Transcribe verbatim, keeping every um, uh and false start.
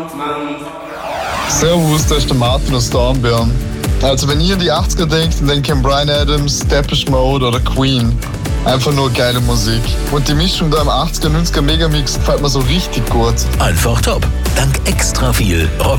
Servus, da ist der Martin aus Dornbirn. Also wenn ihr an die achtziger denkt, dann denkt ihr an Bryan Adams, Depeche Mode oder Queen. Einfach nur geile Musik. Und die Mischung da im achtziger, neunziger Megamix gefällt mir so richtig gut. Einfach top. Dank extra viel Rock